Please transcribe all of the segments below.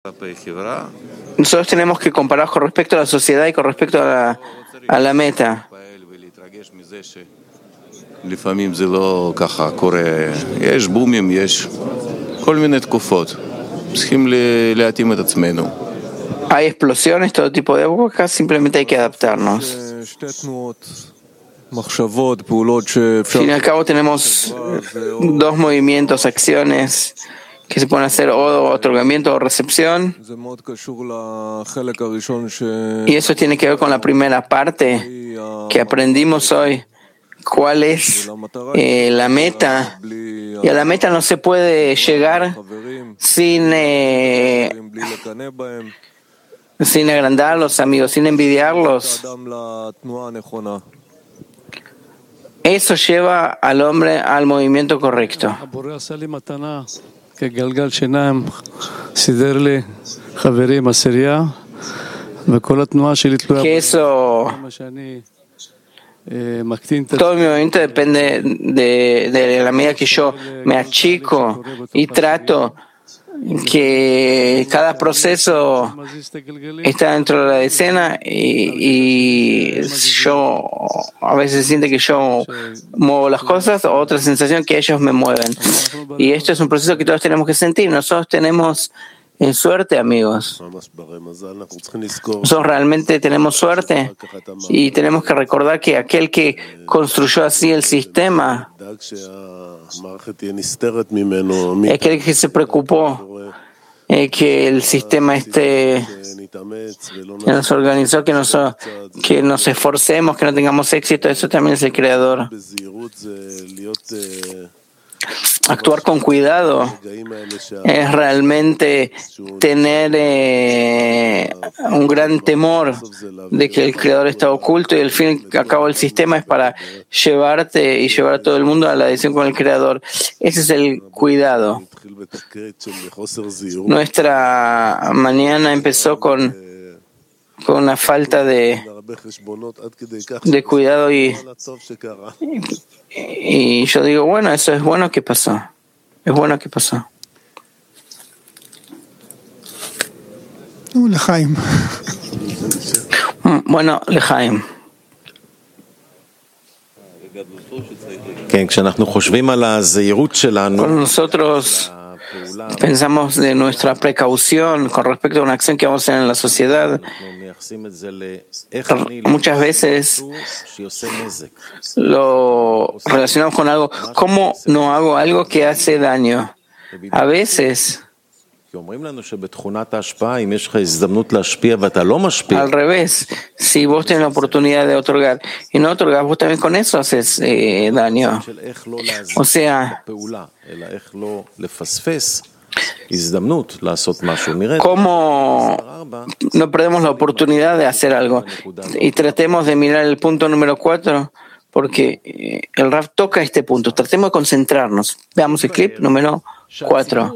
Nosotros tenemos que comparar con respecto a la sociedad y con respecto a la meta. לפעמים זה לא ככה קורה, יש בומים, יש כל מיני תקופות, צריכים להתאים את עצמנו. Hay explosiones, todo tipo de épocas, simplemente hay que adaptarnos. Al fin y al cabo tenemos dos movimientos, acciones que se pueden hacer, o otorgamiento o recepción, y eso tiene que ver con la primera parte que aprendimos hoy. ¿Cuál es la meta? Y a la meta no se puede llegar sin agrandar a los amigos, sin envidiarlos. Eso lleva al hombre al movimiento correcto. Que eso, todo mi movimiento depende de la medida que yo me achico y trato que cada proceso está dentro de la decena, y yo a veces siento que yo muevo las cosas, o otra sensación que ellos me mueven, y esto es un proceso que todos tenemos que sentir. Nosotros tenemos suerte, amigos. Nosotros realmente tenemos suerte, y tenemos que recordar que aquel que construyó así el sistema, aquel que se preocupó que el sistema que nos organizó, que nos esforcemos, que no tengamos éxito, eso también es el creador. Actuar con cuidado es realmente tener un gran temor de que el creador está oculto, y al fin y al cabo el sistema es para llevarte y llevar a todo el mundo a la adhesión con el creador. Ese es el cuidado. Nuestra mañana empezó con una falta de cuidado, y yo digo, bueno, eso es bueno que pasó. Es bueno que pasó. Lejaim. Bueno, Lejaim. Cuando nosotros pensamos de nuestra precaución con respecto a una acción que vamos a hacer en la sociedad, muchas veces lo relacionamos con algo. ¿Cómo no hago algo que hace daño? A veces, al revés, si vos tenés la oportunidad de otorgar y no otorgas, vos también con eso haces daño. O sea, ¿cómo no perdemos la oportunidad de hacer algo? Y tratemos de mirar el punto número 4, porque el Rav toca este punto. Tratemos de concentrarnos. Veamos el clip número 4.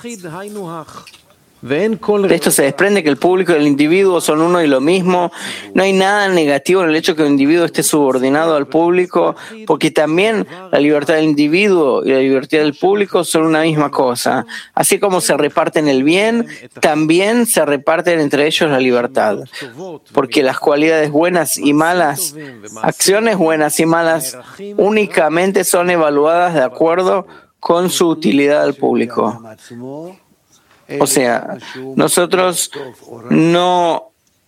De esto se desprende que el público y el individuo son uno y lo mismo. No hay nada negativo en el hecho que un individuo esté subordinado al público, porque también la libertad del individuo y la libertad del público son una misma cosa. Así como se reparten el bien, también se reparten entre ellos la libertad. Porque las cualidades buenas y malas, acciones buenas y malas, únicamente son evaluadas de acuerdo con su utilidad al público. O sea, nosotros no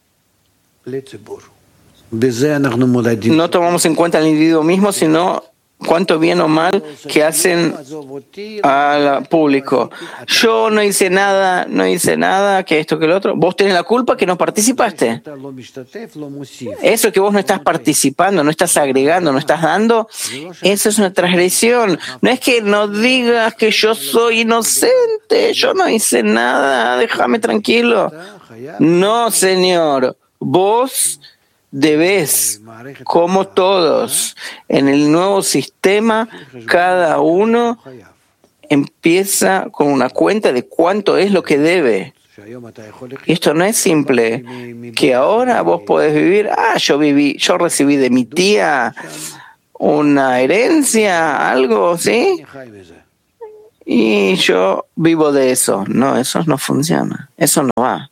tomamos en cuenta al individuo mismo, sino cuánto bien o mal que hacen al público. Yo no hice nada, que esto, que lo otro. Vos tenés la culpa que no participaste. Eso que vos no estás participando, no estás agregando, no estás dando, eso es una transgresión. No es que no digas que yo soy inocente, yo no hice nada, déjame tranquilo. No, señor, vos debes, como todos, en el nuevo sistema, cada uno empieza con una cuenta de cuánto es lo que debe. Y esto no es simple, que ahora vos podés vivir, yo recibí de mi tía una herencia, algo, ¿sí? y yo vivo de eso. No, eso no funciona. Eso no va.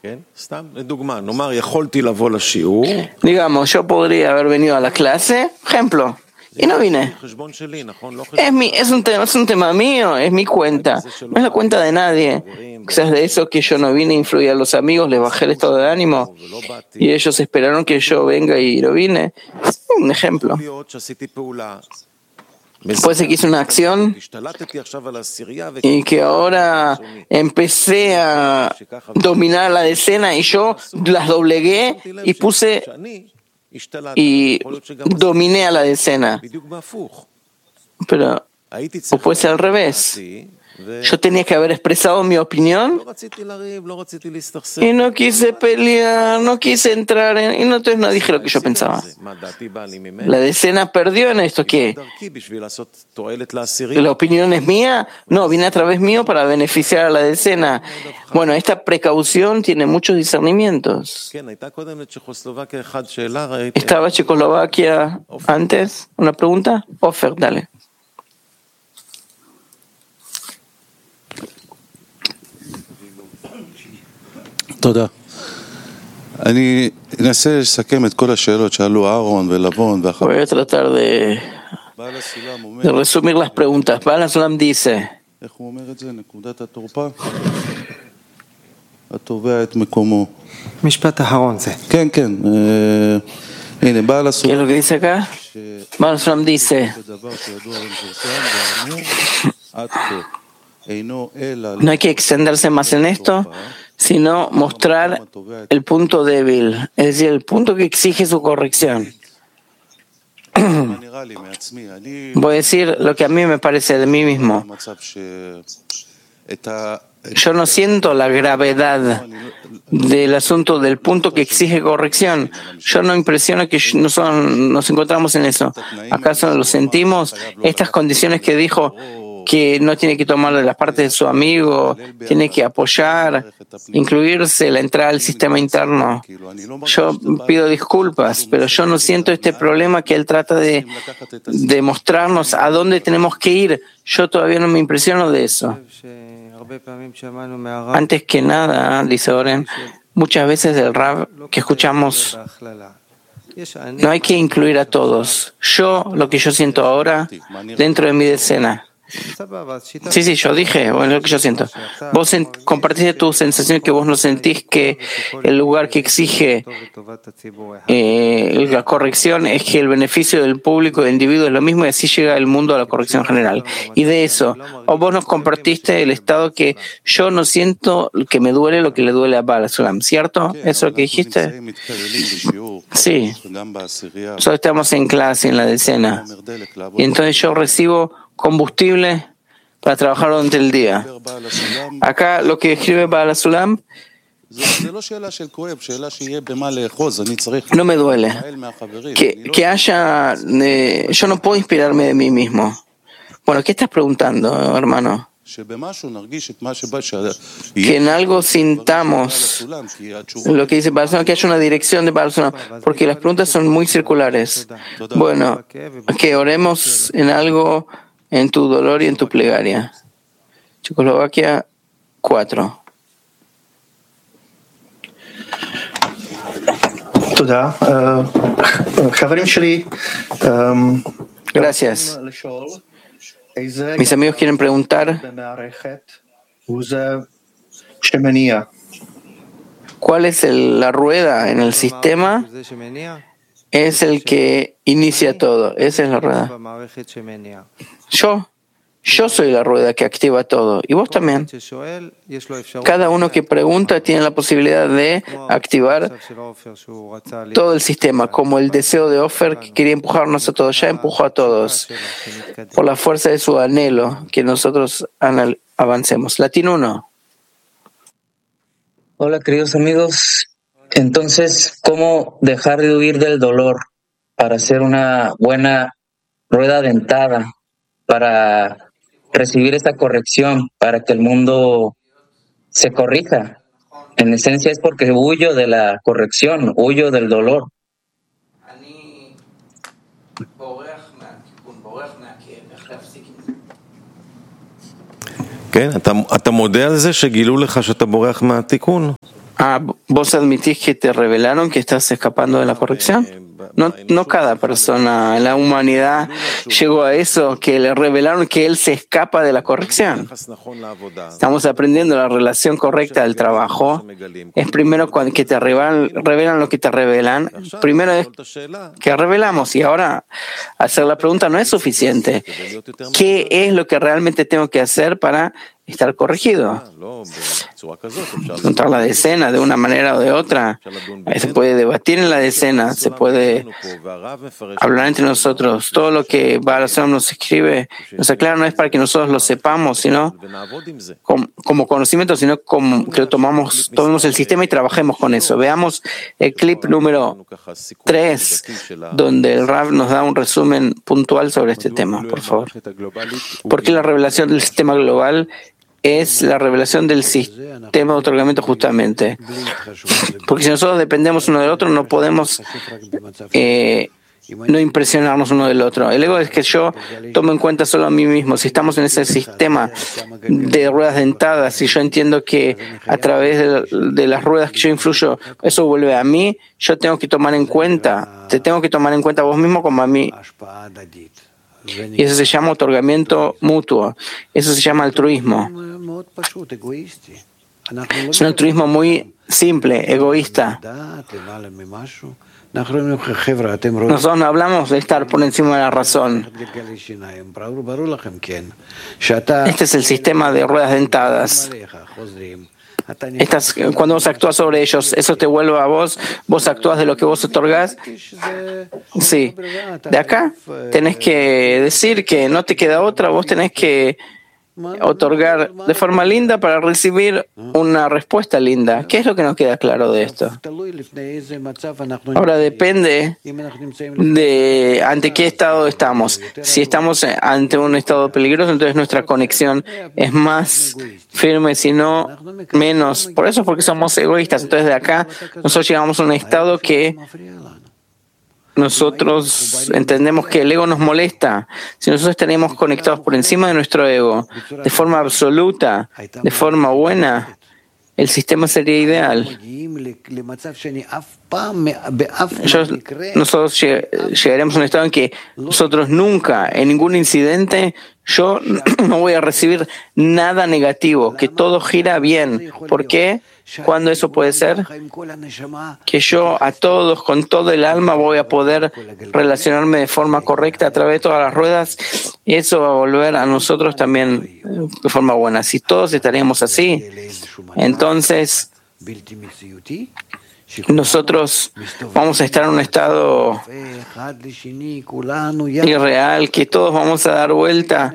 Digamos, yo podría haber venido a la clase, ejemplo, y no vine. Es un tema mío, es mi cuenta. No es la cuenta de nadie. Quizás de eso que yo no vine influí a los amigos, les bajé el estado de ánimo y ellos esperaron que yo venga y no vine. Es un ejemplo. Puede ser que hice una acción y que ahora empecé a dominar la decena y yo las doblegué y dominé a la decena. Pero o puede ser al revés. Yo tenía que haber expresado mi opinión y no quise pelear, no quise entrar y entonces no dije lo que yo pensaba. La decena perdió en esto. ¿Qué? ¿La opinión es mía? No, viene a través mío para beneficiar a la decena. Bueno, esta precaución tiene muchos discernimientos. ¿Estaba Checoslovaquia antes? ¿Una pregunta? Ofer, dale. תודה. אני אנסה לסכם את כל השאלות שעלו אהרון ולבון Voy a tratar de resumir las preguntas. Baal HaSulam dice, איך הוא אומר את זה? נקודת התורפה? התובע את מקומו. משפט אחרון זה. כן, כן. הנה, בעל ¿qué es הסולם. lo que dice acá? Baal HaSulam dice, זה דבר שידוע ומפורסם, ואמור עד כה. אינו אלא no hay que extenderse más en esto, sino mostrar el punto débil, es decir, el punto que exige su corrección. נראה לי מעצמי. אני Voy a decir lo que a mí me parece de mí mismo. במצב שאת ה... Yo no siento la gravedad del asunto del punto que exige corrección. Yo no impresiono que nos encontramos en eso. ¿Acaso lo sentimos? Estas condiciones que dijo que no tiene que tomar de las partes de su amigo, tiene que apoyar, incluirse, la entrada al sistema interno. Yo pido disculpas, pero yo no siento este problema que él trata de mostrarnos a dónde tenemos que ir. Yo todavía no me impresiono de eso. Antes que nada, dice Oren, muchas veces del Rab que escuchamos, no hay que incluir a todos. Lo que yo siento ahora, dentro de mi decena. Sí, yo dije, bueno, lo que yo siento. Vos compartiste tu sensación que vos no sentís que el lugar que exige la corrección es que el beneficio del público, del individuo es lo mismo y así llega el mundo a la corrección general. Y de eso, o vos nos compartiste el estado que yo no siento que me duele lo que le duele a Baal HaSulam, ¿cierto? ¿Eso es lo que dijiste? Sí. Nosotros estamos en clase, en la decena. Y entonces yo recibo combustible para trabajar durante el día. Acá lo que escribe Baal HaSulam no me duele. Que haya... yo no puedo inspirarme de mí mismo. Bueno, ¿qué estás preguntando, hermano? Que en algo sintamos lo que dice Baal HaSulam, que haya una dirección de Baal HaSulam, porque las preguntas son muy circulares. Bueno, que oremos en algo, en tu dolor y en tu plegaria. Checoslovaquia 4. תודה. חברים שלי, Gracias. Mis amigos quieren preguntar, ¿cuál es la rueda en el sistema? Es el que inicia todo. Esa es la rueda. Yo soy la rueda que activa todo. Y vos también. Cada uno que pregunta tiene la posibilidad de activar todo el sistema, como el deseo de Ofer que quería empujarnos a todos. Ya empujó a todos por la fuerza de su anhelo que nosotros avancemos. Latín 1. Hola, queridos amigos. Entonces, ¿cómo dejar de huir del dolor para hacer una buena rueda dentada, para recibir esta corrección, para que el mundo se corrija? En esencia es porque huyo de la corrección, huyo del dolor. ¿Vos admitís que te revelaron que estás escapando de la corrección? No cada persona en la humanidad llegó a eso, que le revelaron que él se escapa de la corrección. Estamos aprendiendo la relación correcta del trabajo. Es primero que te revelan lo que te revelan. Primero es que revelamos, y ahora hacer la pregunta no es suficiente. ¿Qué es lo que realmente tengo que hacer para estar corregido? Contar la decena de una manera o de otra. Se puede debatir en la decena, se puede hablar entre nosotros. Todo lo que Baal Hashem nos escribe, nos aclara, no es para que nosotros lo sepamos, sino como conocimiento, sino como que tomemos el sistema y trabajemos con eso. Veamos el clip número 3, donde el Rav nos da un resumen puntual sobre este tema, por favor. ¿Por qué la revelación del sistema global es la revelación del sistema de otorgamiento justamente? Porque si nosotros dependemos uno del otro, no podemos no impresionarnos uno del otro. El ego es que yo tomo en cuenta solo a mí mismo. Si estamos en ese sistema de ruedas dentadas y yo entiendo que a través de las ruedas que yo influyo, eso vuelve a mí, yo tengo que tomar en cuenta, te tengo que tomar en cuenta a vos mismo como a mí. Y eso se llama otorgamiento mutuo. Eso se llama altruismo. Es un altruismo muy simple, egoísta. Nosotros no hablamos de estar por encima de la razón. Este es el sistema de ruedas dentadas. Cuando vos actúas sobre ellos, eso te vuelve a vos, vos actúas de lo que vos otorgás. Sí. De acá tenés que decir que no te queda otra, vos tenés que otorgar de forma linda para recibir una respuesta linda. ¿Qué es lo que nos queda claro de esto? Ahora depende de ante qué estado estamos. Si estamos ante un estado peligroso, entonces nuestra conexión es más firme, si no menos. Por eso es porque somos egoístas. Entonces de acá nosotros llegamos a un estado que nosotros entendemos que el ego nos molesta. Si nosotros estaríamos conectados por encima de nuestro ego, de forma absoluta, de forma buena, el sistema sería ideal. Nosotros llegaremos a un estado en que nosotros nunca, en ningún incidente, yo no voy a recibir nada negativo, que todo gira bien. ¿Por qué? ¿Cuándo eso puede ser? Que yo a todos, con todo el alma, voy a poder relacionarme de forma correcta a través de todas las ruedas, y eso va a volver a nosotros también de forma buena. Si todos estaríamos así, entonces nosotros vamos a estar en un estado irreal, que todos vamos a dar vuelta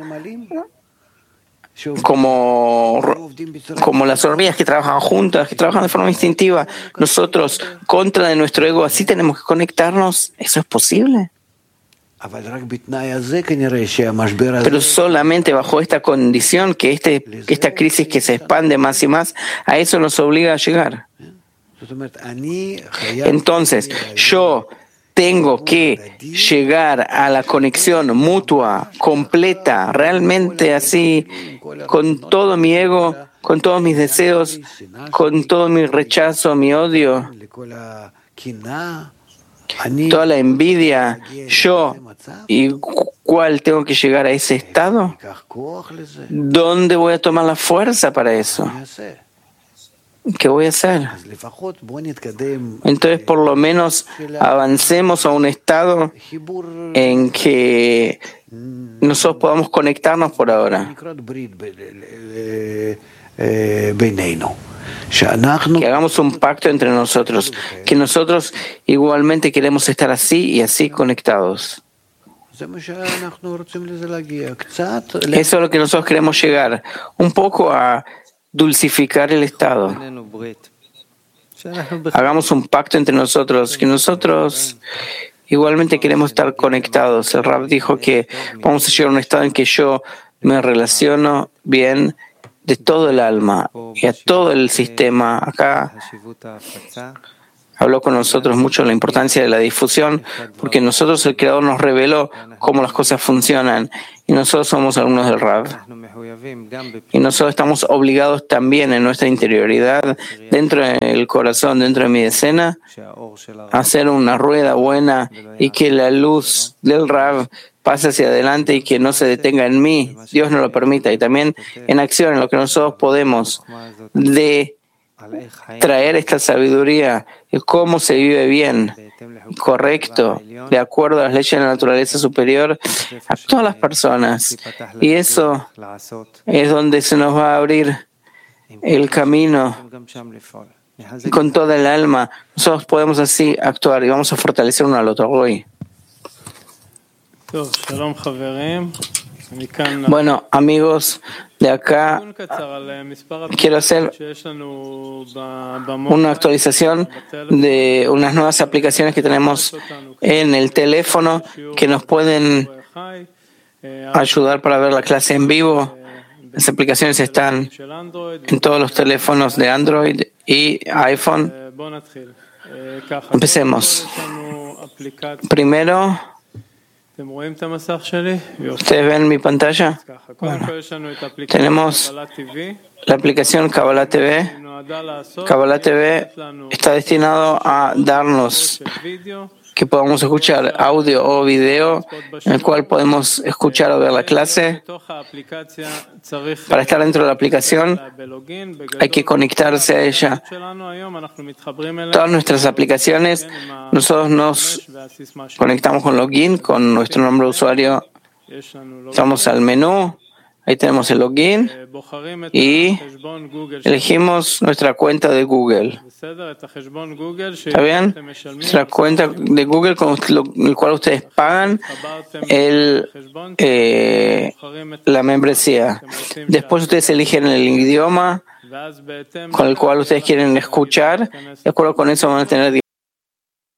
como las hormigas que trabajan juntas, que trabajan de forma instintiva. Nosotros, contra de nuestro ego, así tenemos que conectarnos. ¿Eso es posible? Pero solamente bajo esta condición, que esta crisis que se expande más y más, a eso nos obliga a llegar. Entonces, yo tengo que llegar a la conexión mutua, completa, realmente así, con todo mi ego, con todos mis deseos, con todo mi rechazo, mi odio, toda la envidia. Yo, ¿y cuál tengo que llegar a ese estado? ¿Dónde voy a tomar la fuerza para eso? ¿Qué voy a hacer? Entonces, por lo menos, avancemos a un estado en que nosotros podamos conectarnos por ahora. Que hagamos un pacto entre nosotros, que nosotros igualmente queremos estar así y así conectados. Eso es lo que nosotros queremos llegar, un poco a dulcificar el estado. Hagamos un pacto entre nosotros, que nosotros igualmente queremos estar conectados. El Rab dijo que vamos a llegar a un estado en que yo me relaciono bien de todo el alma y a todo el sistema. Acá habló con nosotros mucho de la importancia de la difusión, porque nosotros el Creador nos reveló cómo las cosas funcionan y nosotros somos alumnos del Rav. Y nosotros estamos obligados también en nuestra interioridad, dentro del corazón, dentro de mi decena, a hacer una rueda buena y que la luz del Rav pase hacia adelante y que no se detenga en mí, Dios no lo permita. Y también en acción, en lo que nosotros podemos de traer esta sabiduría de cómo se vive bien, correcto, de acuerdo a las leyes de la naturaleza superior a todas las personas. Y eso es donde se nos va a abrir el camino con toda el alma. Nosotros podemos así actuar y vamos a fortalecer uno al otro hoy. Bueno, amigos, de acá quiero hacer una actualización de unas nuevas aplicaciones que tenemos en el teléfono que nos pueden ayudar para ver la clase en vivo. Las aplicaciones están en todos los teléfonos de Android y iPhone. Empecemos. Primero, ¿ustedes ven mi pantalla? Bueno, tenemos la aplicación Kabbalah TV. Kabbalah TV está destinado a darnos que podamos escuchar audio o video en el cual podemos escuchar o ver la clase. Para estar dentro de la aplicación hay que conectarse a ella. Todas nuestras aplicaciones, nosotros nos conectamos con login, con nuestro nombre de usuario. Estamos al menú. Ahí tenemos el login y elegimos nuestra cuenta de Google. ¿Está bien? Nuestra cuenta de Google con el cual ustedes pagan la membresía. Después ustedes eligen el idioma con el cual ustedes quieren escuchar. De acuerdo con eso van a tener